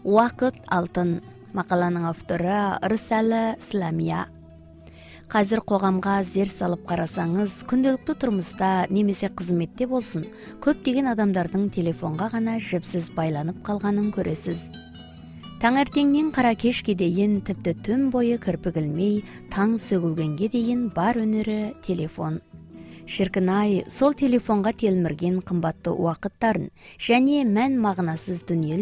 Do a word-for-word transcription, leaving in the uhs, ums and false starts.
Уақыт алтын. Мақаланың авторы Рысала Сламия. Қазір қоғамға зер салып қарасаңыз, күнделікті тұрмыста немесе қызметте болсын, көптеген адамдардың телефонға ғана жіпсіз байланып қалғанын көресіз. Таңертеңнен қара кешке дейін, тіпті түн бойы кірпік ілмей, таң сөгілгенге дейін бар өнері телефон. Шіркін-ай, сол телефонға телмірген қымбатты уақыттарын және мән мағынасыз дүниелер